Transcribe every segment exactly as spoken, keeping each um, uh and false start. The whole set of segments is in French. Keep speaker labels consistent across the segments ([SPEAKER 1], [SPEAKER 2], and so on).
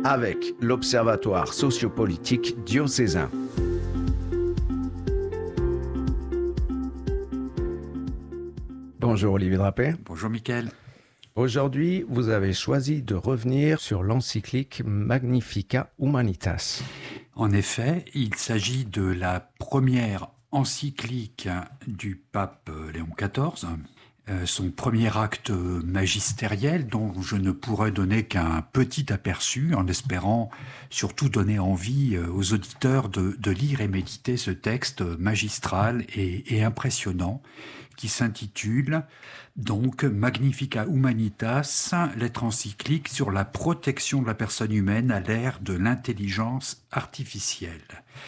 [SPEAKER 1] avec l'Observatoire sociopolitique diocésain. Bonjour Olivier Drapet.
[SPEAKER 2] Bonjour Mickaël.
[SPEAKER 1] Aujourd'hui, vous avez choisi de revenir sur l'encyclique Magnificat Humanitas.
[SPEAKER 2] En effet, il s'agit de la première encyclique du pape Léon quatorze, euh, son premier acte magistériel dont je ne pourrais donner qu'un petit aperçu en espérant surtout donner envie aux auditeurs de, de lire et méditer ce texte magistral et, et impressionnant qui s'intitule donc Magnificat Humanitas, lettre encyclique sur la protection de la personne humaine à l'ère de l'intelligence artificielle.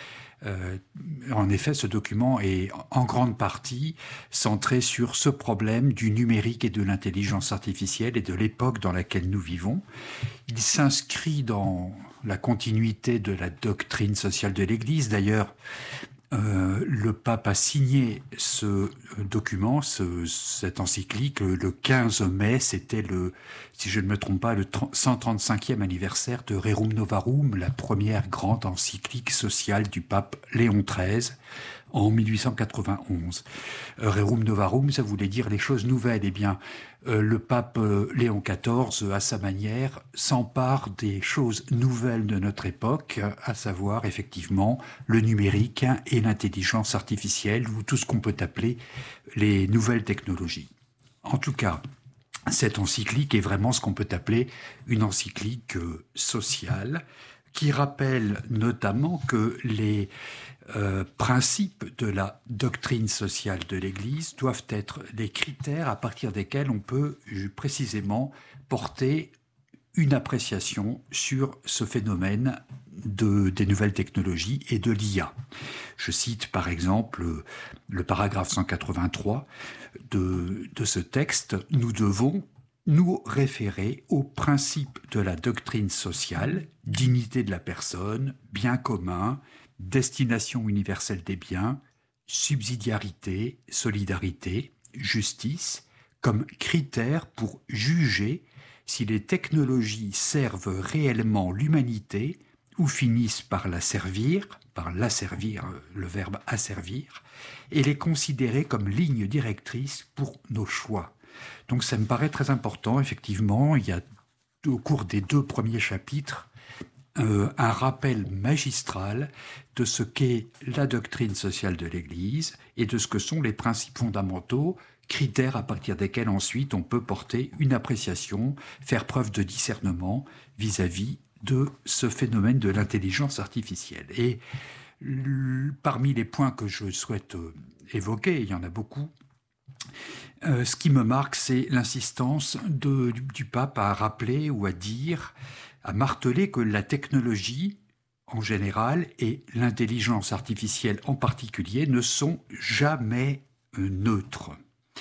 [SPEAKER 2] Euh, en effet, ce document est en grande partie centré sur ce problème du numérique et de l'intelligence artificielle et de l'époque dans laquelle nous vivons. Il s'inscrit dans la continuité de la doctrine sociale de l'Église. D'ailleurs, Euh, le pape a signé ce document, ce, cette encyclique, le, le quinze mai, c'était le, si je ne me trompe pas, le cent trente-cinquième anniversaire de Rerum Novarum, la première grande encyclique sociale du pape Léon treize, en mille huit cent quatre-vingt-onze. Euh, Rerum Novarum, ça voulait dire les choses nouvelles. Eh bien, euh, le pape euh, Léon quatorze, à sa manière, s'empare des choses nouvelles de notre époque, à savoir effectivement le numérique et l'intelligence artificielle, ou tout ce qu'on peut appeler les nouvelles technologies. En tout cas, cette encyclique est vraiment ce qu'on peut appeler une encyclique euh, sociale, qui rappelle notamment que les euh, principes de la doctrine sociale de l'Église doivent être les critères à partir desquels on peut précisément porter une appréciation sur ce phénomène de, des nouvelles technologies et de l'I A. Je cite par exemple le paragraphe cent quatre-vingt-trois de, de ce texte. Nous devons nous référer aux principes de la doctrine sociale, dignité de la personne, bien commun, destination universelle des biens, subsidiarité, solidarité, justice, comme critères pour juger si les technologies servent réellement l'humanité ou finissent par la servir, par l'asservir, le verbe asservir, et les considérer comme ligne directrice pour nos choix. Donc ça me paraît très important, effectivement. Il y a au cours des deux premiers chapitres euh, un rappel magistral de ce qu'est la doctrine sociale de l'Église et de ce que sont les principes fondamentaux, critères à partir desquels ensuite on peut porter une appréciation, faire preuve de discernement vis-à-vis de ce phénomène de l'intelligence artificielle. Et l- parmi les points que je souhaite euh, évoquer, il y en a beaucoup, Euh, ce qui me marque, c'est l'insistance de, du, du pape à rappeler ou à dire, à marteler que la technologie en général et l'intelligence artificielle en particulier ne sont jamais euh, neutres.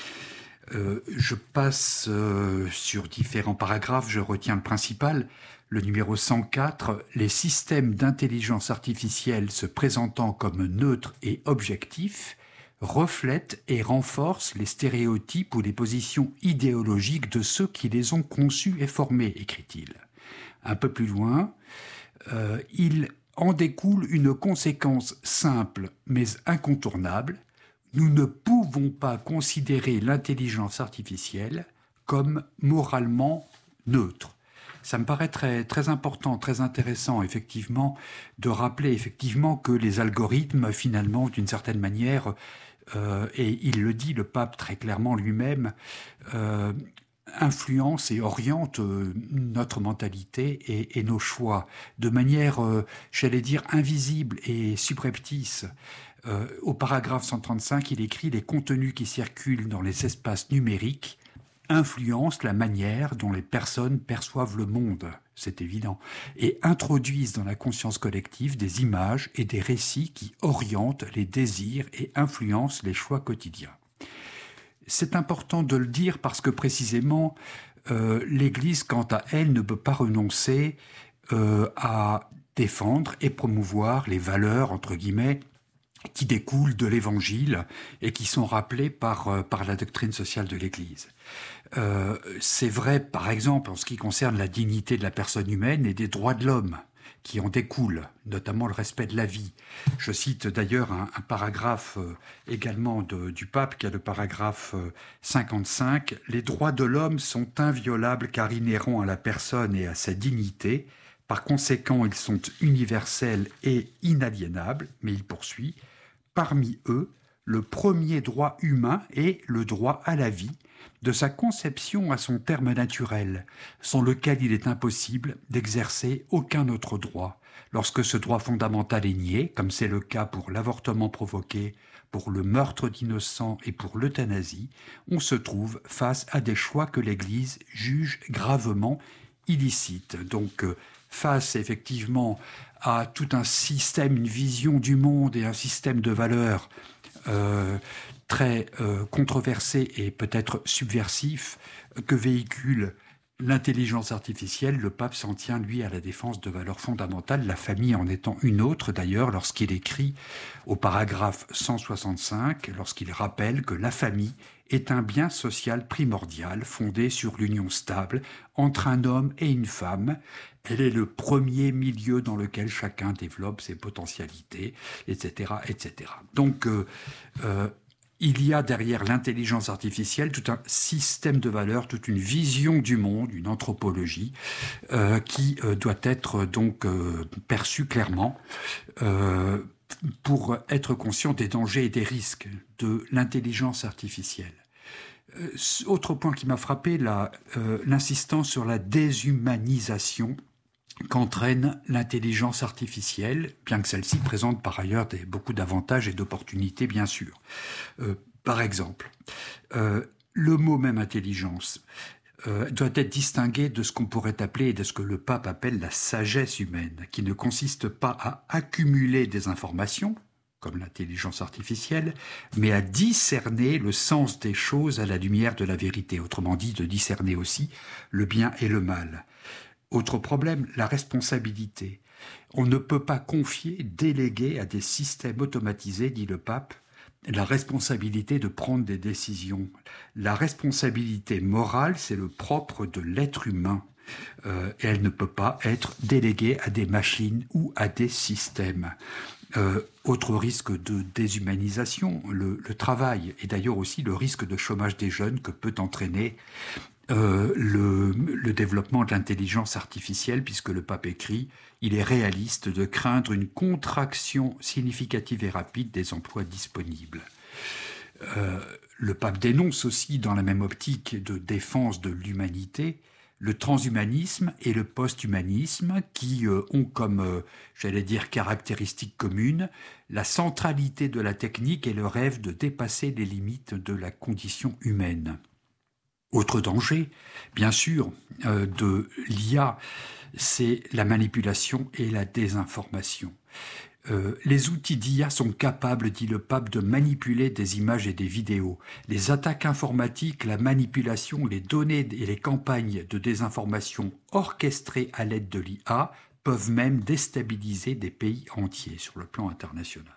[SPEAKER 2] Euh, je passe euh, sur différents paragraphes, je retiens le principal, le numéro cent quatre, les systèmes d'intelligence artificielle se présentant comme neutres et objectifs reflètent et renforcent les stéréotypes ou les positions idéologiques de ceux qui les ont conçus et formés, écrit-il. Un peu plus loin, euh, il en découle une conséquence simple mais incontournable. Nous ne pouvons pas considérer l'intelligence artificielle comme moralement neutre. Ça me paraît très, très important, très intéressant, effectivement, de rappeler effectivement que les algorithmes, finalement, d'une certaine manière, euh, et il le dit, le pape très clairement lui-même, euh, influencent et orientent euh, notre mentalité et, et nos choix de manière, euh, j'allais dire, invisible et subreptice. Euh, au paragraphe cent trente-cinq, il écrit « Les contenus qui circulent dans les espaces numériques influencent la manière dont les personnes perçoivent le monde, c'est évident, et introduisent dans la conscience collective des images et des récits qui orientent les désirs et influencent les choix quotidiens. » C'est important de le dire parce que précisément, euh, l'Église, quant à elle, ne peut pas renoncer euh, à défendre et promouvoir les valeurs, entre guillemets, qui découlent de l'Évangile et qui sont rappelées par, euh, par la doctrine sociale de l'Église. Euh, c'est vrai, par exemple, en ce qui concerne la dignité de la personne humaine et des droits de l'homme qui en découlent, notamment le respect de la vie. Je cite d'ailleurs un, un paragraphe euh, également de, du pape, qui est le paragraphe euh, cinquante-cinq. « Les droits de l'homme sont inviolables car inhérents à la personne et à sa dignité. Par conséquent, ils sont universels et inaliénables. » Mais il poursuit, « Parmi eux, le premier droit humain est le droit à la vie, de sa conception à son terme naturel, sans lequel il est impossible d'exercer aucun autre droit. Lorsque ce droit fondamental est nié, comme c'est le cas pour l'avortement provoqué, pour le meurtre d'innocents et pour l'euthanasie, on se trouve face à des choix que l'Église juge gravement illicites. » Donc, euh, face effectivement à tout un système, une vision du monde et un système de valeurs euh, très euh, controversé et peut-être subversif que véhicule l'intelligence artificielle, le pape s'en tient, lui, à la défense de valeurs fondamentales, la famille en étant une autre, d'ailleurs, lorsqu'il écrit au paragraphe cent soixante-cinq, lorsqu'il rappelle que la famille est un bien social primordial fondé sur l'union stable entre un homme et une femme. Elle est le premier milieu dans lequel chacun développe ses potentialités, et cetera, et cetera. Donc, euh, euh, il y a derrière l'intelligence artificielle tout un système de valeurs, toute une vision du monde, une anthropologie euh, qui euh, doit être donc euh, perçue clairement euh, pour être conscient des dangers et des risques de l'intelligence artificielle. Euh, autre point qui m'a frappé, la, euh, l'insistance sur la déshumanisation qu'entraîne l'intelligence artificielle, bien que celle-ci présente par ailleurs des, beaucoup d'avantages et d'opportunités, bien sûr. Euh, par exemple, euh, le mot même intelligence euh, doit être distingué de ce qu'on pourrait appeler et de ce que le pape appelle la sagesse humaine, qui ne consiste pas à accumuler des informations, comme l'intelligence artificielle, mais à discerner le sens des choses à la lumière de la vérité, autrement dit, de discerner aussi le bien et le mal. Autre problème, la responsabilité. On ne peut pas confier, déléguer à des systèmes automatisés, dit le pape, la responsabilité de prendre des décisions. La responsabilité morale, c'est le propre de l'être humain. Euh, et elle ne peut pas être déléguée à des machines ou à des systèmes. Euh, autre risque de déshumanisation, le, le travail, et d'ailleurs aussi le risque de chômage des jeunes que peut entraîner Euh, le, le développement de l'intelligence artificielle, puisque le pape écrit « Il est réaliste de craindre une contraction significative et rapide des emplois disponibles euh, ». Le pape dénonce aussi, dans la même optique de défense de l'humanité, le transhumanisme et le post-humanisme qui euh, ont comme, euh, j'allais dire, caractéristique commune la centralité de la technique et le rêve de dépasser les limites de la condition humaine. Autre danger, bien sûr, euh, de l'I A, c'est la manipulation et la désinformation. Euh, les outils d'I A sont capables, dit le pape, de manipuler des images et des vidéos. Les attaques informatiques, la manipulation, les données et les campagnes de désinformation orchestrées à l'aide de l'I A peuvent même déstabiliser des pays entiers sur le plan international.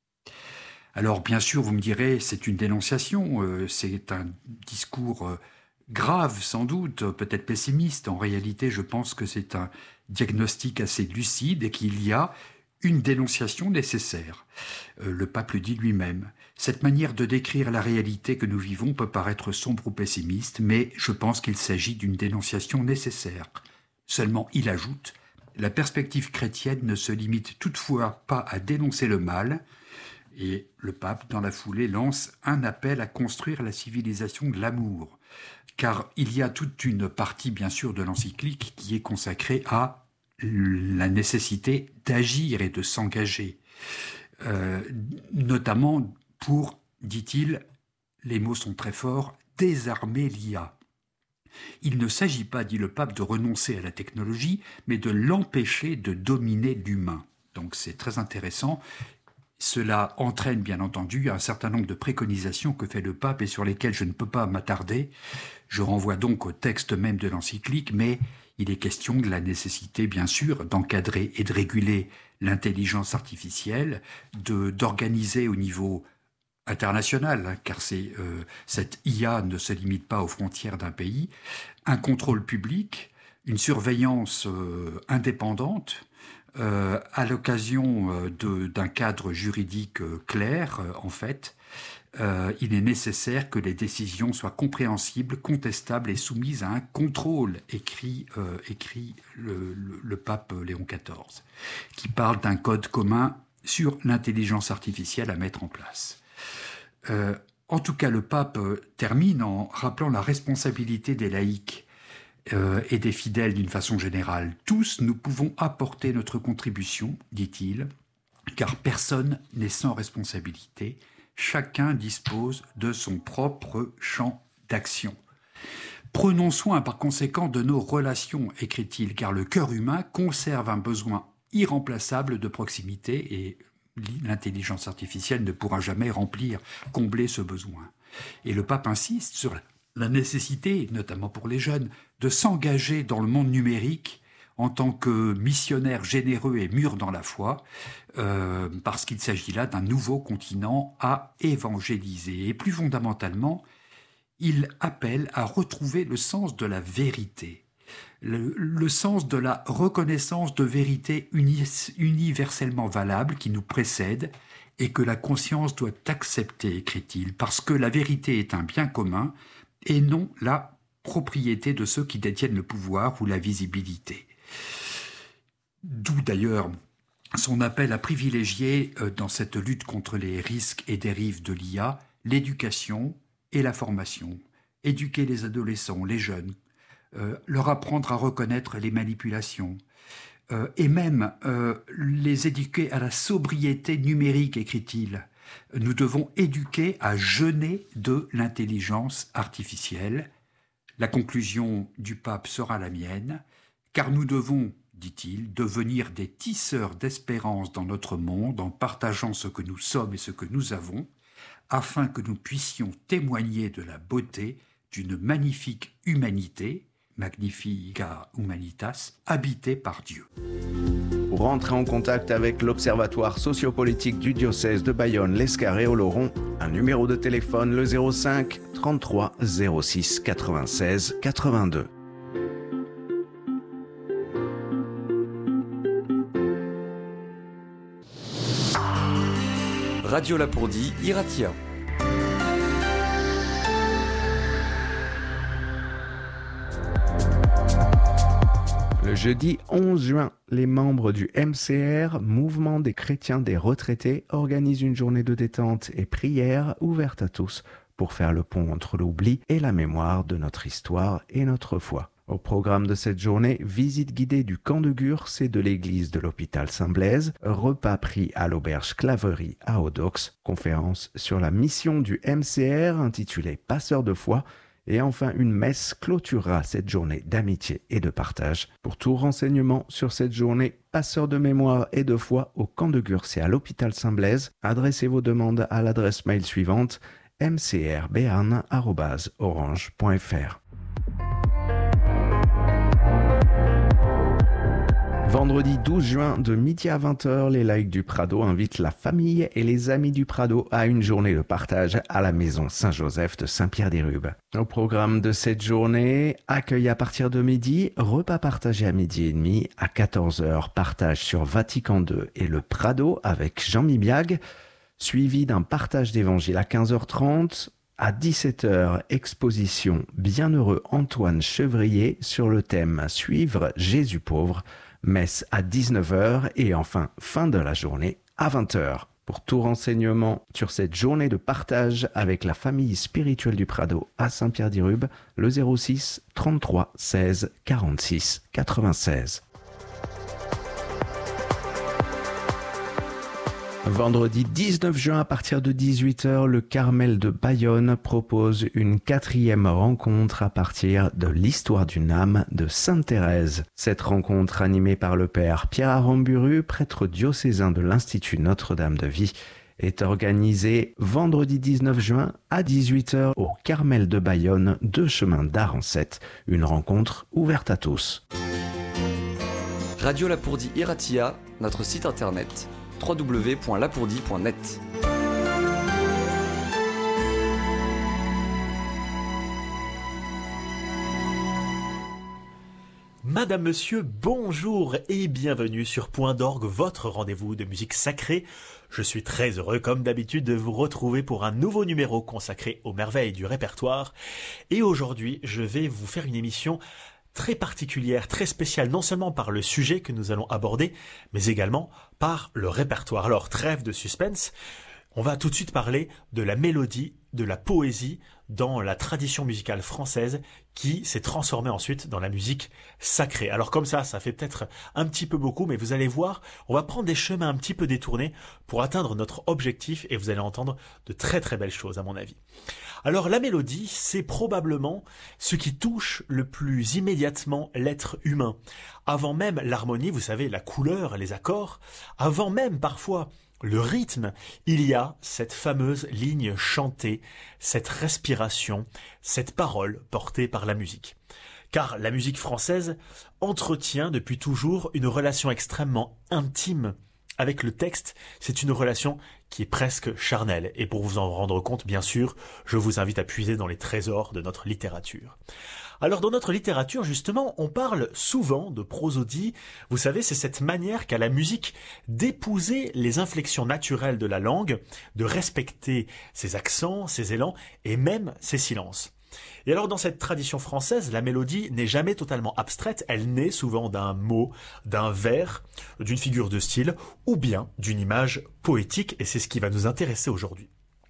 [SPEAKER 2] Alors, bien sûr, vous me direz, c'est une dénonciation, euh, c'est un discours euh, grave, sans doute, peut-être pessimiste. En réalité, je pense que c'est un diagnostic assez lucide et qu'il y a une dénonciation nécessaire. Euh, le pape le dit lui-même. Cette manière de décrire la réalité que nous vivons peut paraître sombre ou pessimiste, mais je pense qu'il s'agit d'une dénonciation nécessaire. Seulement, il ajoute, la perspective chrétienne ne se limite toutefois pas à dénoncer le mal, et le pape, dans la foulée, lance un appel à construire la civilisation de l'amour. Car il y a toute une partie, bien sûr, de l'encyclique qui est consacrée à la nécessité d'agir et de s'engager, euh, notamment pour, dit-il, les mots sont très forts, désarmer l'I A. Il ne s'agit pas, dit le pape, de renoncer à la technologie, mais de l'empêcher de dominer l'humain. Donc c'est très intéressant. Cela entraîne bien entendu un certain nombre de préconisations que fait le pape et sur lesquelles je ne peux pas m'attarder. Je renvoie donc au texte même de l'encyclique, mais il est question de la nécessité, bien sûr, d'encadrer et de réguler l'intelligence artificielle, de, d'organiser au niveau international, car c'est, euh, cette I A ne se limite pas aux frontières d'un pays, un contrôle public, une surveillance euh, indépendante, euh, à l'occasion euh, de, d'un cadre juridique euh, clair, euh, en fait, euh, il est nécessaire que les décisions soient compréhensibles, contestables et soumises à un contrôle, écrit, euh, écrit le, le, le pape Léon quatorze, qui parle d'un code commun sur l'intelligence artificielle à mettre en place. Euh, en tout cas, le pape euh, termine en rappelant la responsabilité des laïcs euh, et des fidèles d'une façon générale. Tous, nous pouvons apporter notre contribution, dit-il, car personne n'est sans responsabilité. Chacun dispose de son propre champ d'action. Prenons soin par conséquent de nos relations, écrit-il, car le cœur humain conserve un besoin irremplaçable de proximité et l'intelligence artificielle ne pourra jamais remplir, combler ce besoin. Et le pape insiste sur la nécessité, notamment pour les jeunes, de s'engager dans le monde numérique en tant que missionnaire généreux et mûr dans la foi, euh, parce qu'il s'agit là d'un nouveau continent à évangéliser. Et plus fondamentalement, il appelle à retrouver le sens de la vérité. Le, le sens de la reconnaissance de vérité uni, universellement valable qui nous précède et que la conscience doit accepter, écrit-il, parce que la vérité est un bien commun et non la propriété de ceux qui détiennent le pouvoir ou la visibilité. D'où d'ailleurs son appel à privilégier euh, dans cette lutte contre les risques et dérives de l'I A l'éducation et la formation. Éduquer les adolescents, les jeunes, Euh, leur apprendre à reconnaître les manipulations, euh, et même euh, les éduquer à la sobriété numérique, écrit-il. Nous devons éduquer à jeûner de l'intelligence artificielle. La conclusion du pape sera la mienne, car nous devons, dit-il, devenir des tisseurs d'espérance dans notre monde en partageant ce que nous sommes et ce que nous avons, afin que nous puissions témoigner de la beauté d'une magnifique humanité, Magnifica Humanitas, habité par Dieu.
[SPEAKER 1] Pour rentrer en contact avec l'Observatoire sociopolitique du diocèse de Bayonne, l'Escar et Oloron, un numéro de téléphone, le zéro cinq trente-trois zéro six quatre-vingt-seize quatre-vingt-deux.
[SPEAKER 3] Radio Lapourdie, Iratia.
[SPEAKER 1] Le jeudi onze juin, les membres du M C R, Mouvement des chrétiens des retraités, organisent une journée de détente et prière ouverte à tous pour faire le pont entre l'oubli et la mémoire de notre histoire et notre foi. Au programme de cette journée, visite guidée du camp de Gurs et de l'église de l'hôpital Saint-Blaise, repas pris à l'auberge Claverie à Audox, conférence sur la mission du M C R intitulée « Passeurs de foi », et enfin, une messe clôturera cette journée d'amitié et de partage. Pour tout renseignement sur cette journée, passeur de mémoire et de foi au camp de Gurs et à l'hôpital Saint-Blaise, adressez vos demandes à l'adresse mail suivante m c r béarn arobase orange point f r. Vendredi douze juin, de midi à vingt heures, les laïcs du Prado invitent la famille et les amis du Prado à une journée de partage à la maison Saint-Joseph de Saint-Pierre-des-Rubes. Au programme de cette journée, accueil à partir de midi, repas partagé à midi et demi, à quatorze heures, partage sur Vatican deux et le Prado avec Jean Mibiag, suivi d'un partage d'évangile à quinze heures trente, à dix-sept heures, exposition Bienheureux Antoine Chevrier sur le thème « Suivre Jésus pauvre », messe à dix-neuf heures et enfin fin de la journée à vingt heures. Pour tout renseignement sur cette journée de partage avec la famille spirituelle du Prado à Saint-Pierre-des-Rubes, le zéro six trente-trois seize quarante-six quatre-vingt-seize. Vendredi dix-neuf juin à partir de dix-huit heures, le Carmel de Bayonne propose une quatrième rencontre à partir de l'histoire d'une âme de Sainte Thérèse. Cette rencontre animée par le père Pierre Aramburu, prêtre diocésain de l'Institut Notre-Dame de Vie, est organisée vendredi dix-neuf juin à dix-huit heures au Carmel de Bayonne, deux chemins d'Arancette. Une rencontre ouverte à tous.
[SPEAKER 3] Radio Lapourdie Iratia, notre site internet w w w point lapourdie point net.
[SPEAKER 4] Madame, Monsieur, bonjour et bienvenue sur Point d'Orgue, votre rendez-vous de musique sacrée. Je suis très heureux, comme d'habitude, de vous retrouver pour un nouveau numéro consacré aux merveilles du répertoire. Et aujourd'hui, je vais vous faire une émission très particulière, très spéciale, non seulement par le sujet que nous allons aborder, mais également par le répertoire. Alors, trêve de suspense, on va tout de suite parler de la mélodie, de la poésie dans la tradition musicale française qui s'est transformée ensuite dans la musique sacrée. Alors comme ça, ça fait peut-être un petit peu beaucoup, mais vous allez voir, on va prendre des chemins un petit peu détournés pour atteindre notre objectif et vous allez entendre de très très belles choses à mon avis. Alors la mélodie, c'est probablement ce qui touche le plus immédiatement l'être humain. Avant même l'harmonie, vous savez, la couleur, les accords, avant même parfois le rythme, il y a cette fameuse ligne chantée, cette respiration, cette parole portée par la musique. Car la musique française entretient depuis toujours une relation extrêmement intime avec le texte. C'est une relation qui est presque charnelle. Et pour vous en rendre compte, bien sûr, je vous invite à puiser dans les trésors de notre littérature. Alors dans notre littérature, justement, on parle souvent de prosodie. Vous savez, c'est cette manière qu'a la musique d'épouser les inflexions naturelles de la langue, de respecter ses accents, ses élans et même ses silences. Et alors dans cette tradition française, la mélodie n'est jamais totalement abstraite, elle naît souvent d'un mot, d'un vers, d'une figure de style ou bien d'une image poétique, et c'est ce qui va nous intéresser aujourd'hui.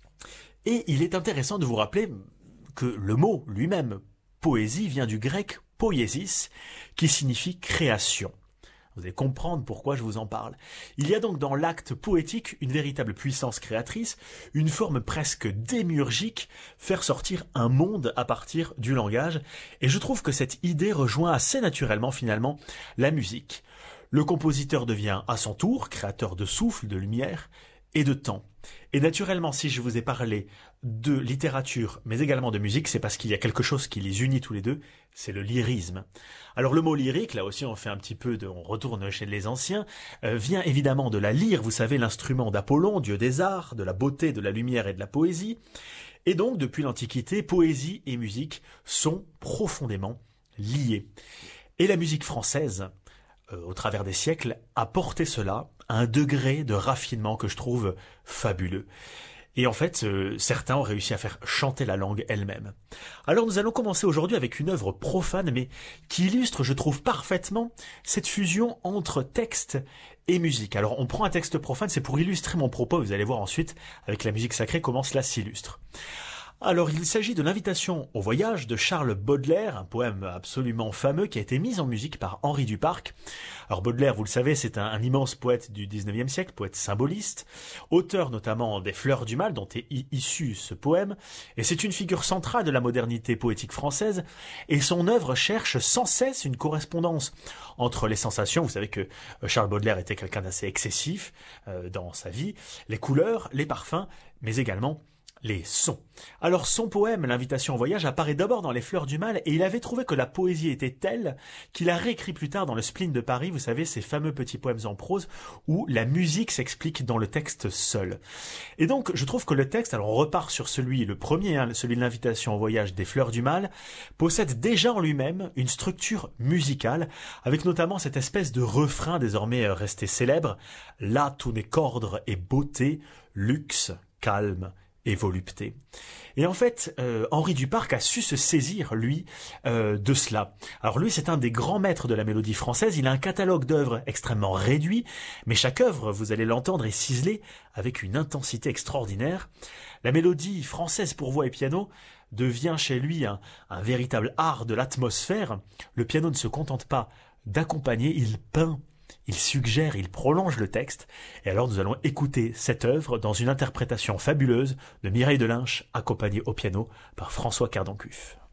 [SPEAKER 4] Et il est intéressant de vous rappeler que le mot lui-même, poésie, vient du grec poiesis, qui signifie création. Vous allez comprendre pourquoi je vous en parle. Il y a donc dans l'acte poétique une véritable puissance créatrice, une forme presque démiurgique, faire sortir un monde à partir du langage. Et je trouve que cette idée rejoint assez naturellement finalement la musique. Le compositeur devient à son tour créateur de souffle, de lumière et de temps. Et naturellement, si je vous ai parlé de littérature, mais également de musique, c'est parce qu'il y a quelque chose qui les unit tous les deux, c'est le lyrisme. Alors le mot lyrique, là aussi on fait un petit peu de, on retourne chez les anciens, euh, vient évidemment de la lyre, vous savez, l'instrument d'Apollon, dieu des arts, de la beauté, de la lumière et de la poésie. Et donc, depuis l'Antiquité, poésie et musique sont profondément liées. Et la musique française, euh, au travers des siècles, a porté cela à un degré de raffinement que je trouve fabuleux. Et en fait, euh, certains ont réussi à faire chanter la langue elle-même. Alors nous allons commencer aujourd'hui avec une œuvre profane, mais qui illustre, je trouve, parfaitement cette fusion entre texte et musique. Alors on prend un texte profane, c'est pour illustrer mon propos, vous allez voir ensuite, avec la musique sacrée, comment cela s'illustre. Alors, il s'agit de l'Invitation au voyage de Charles Baudelaire, un poème absolument fameux qui a été mis en musique par Henri Duparc. Alors Baudelaire, vous le savez, c'est un, un immense poète du dix-neuvième siècle, poète symboliste, auteur notamment des Fleurs du Mal, dont est issu ce poème, et c'est une figure centrale de la modernité poétique française, et son œuvre cherche sans cesse une correspondance entre les sensations, vous savez que Charles Baudelaire était quelqu'un d'assez excessif euh, dans sa vie, les couleurs, les parfums, mais également les sons. Alors son poème, L'Invitation au voyage, apparaît d'abord dans Les Fleurs du Mal et il avait trouvé que la poésie était telle qu'il a réécrit plus tard dans le Spleen de Paris, vous savez, ces fameux petits poèmes en prose où la musique s'explique dans le texte seul. Et donc je trouve que le texte, alors on repart sur celui, le premier, hein, celui de L'Invitation au voyage des Fleurs du Mal, possède déjà en lui-même une structure musicale avec notamment cette espèce de refrain désormais resté célèbre. Là tout n'est qu'ordre et beauté, luxe, calme et volupté. Et en fait, euh, Henri Duparc a su se saisir, lui, euh, de cela. Alors lui, c'est un des grands maîtres de la mélodie française. Il a un catalogue d'œuvres extrêmement réduit, mais chaque œuvre, vous allez l'entendre, est ciselée avec une intensité extraordinaire. La mélodie française pour voix et piano devient chez lui un, un véritable art de l'atmosphère. Le piano ne se contente pas d'accompagner, il peint. Il suggère, il prolonge le texte, et alors nous allons écouter cette œuvre dans une interprétation fabuleuse de Mireille Delynche, accompagnée au piano par François Cardoncuff.